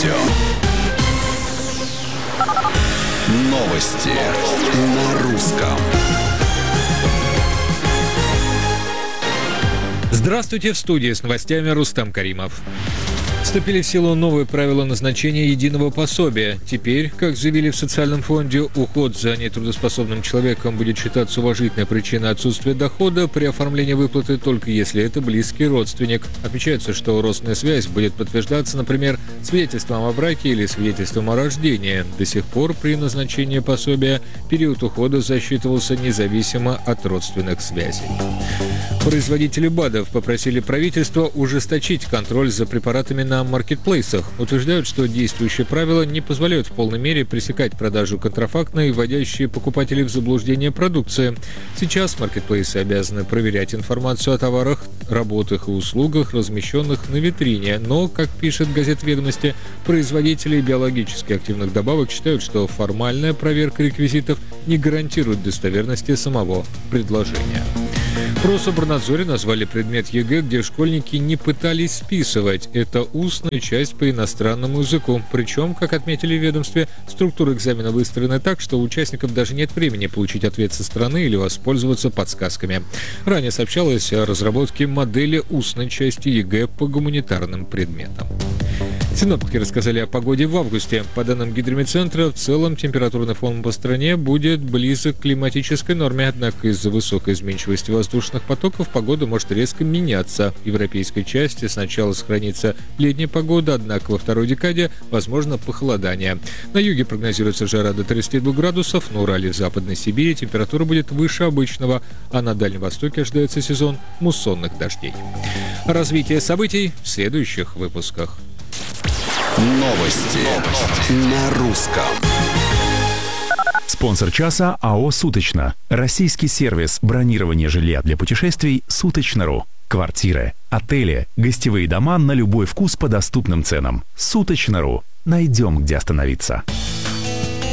радио. Новости на русском. Здравствуйте, в студии с новостями Рустам Каримов. Вступили в силу новые правила назначения единого пособия. Теперь, как заявили в социальном фонде, уход за нетрудоспособным человеком будет считаться уважительной причиной отсутствия дохода при оформлении выплаты только если это близкий родственник. Отмечается, что родственная связь будет подтверждаться, например, свидетельством о браке или свидетельством о рождении. До сих пор при назначении пособия период ухода засчитывался независимо от родственных связей. Производители БАДов попросили правительство ужесточить контроль за препаратами на маркетплейсах. Утверждают, что действующие правила не позволяют в полной мере пресекать продажу контрафактной и вводящей покупателей в заблуждение продукции. Сейчас маркетплейсы обязаны проверять информацию о товарах, работах и услугах, размещенных на витрине. Но, как пишет газета «Ведомости», производители биологически активных добавок считают, что формальная проверка реквизитов не гарантирует достоверности самого предложения. В Рособорнадзоре назвали предмет ЕГЭ, где школьники не пытались списывать. Это устная часть по иностранному языку. Причем, как отметили в ведомстве, структура экзамена выстроена так, что у участников даже нет времени получить ответ со стороны или воспользоваться подсказками. Ранее сообщалось о разработке модели устной части ЕГЭ по гуманитарным предметам. Синоптики рассказали о погоде в августе. По данным Гидромедцентра, в целом температурный фон по стране будет близок к климатической норме, однако из-за высокой изменчивости воздушных потоков погода может резко меняться. В европейской части сначала сохранится летняя погода, однако во второй декаде возможно похолодание. На юге прогнозируется жара до 32 градусов, на Урале и Западной Сибири температура будет выше обычного, а на Дальнем Востоке ожидается сезон муссонных дождей. Развитие событий в следующих выпусках. Новости на русском. Спонсор часа АО «Суточно». Российский сервис бронирования жилья для путешествий «Суточно.ру». Квартиры, отели, гостевые дома на любой вкус по доступным ценам. «Суточно.ру». Найдем, где остановиться.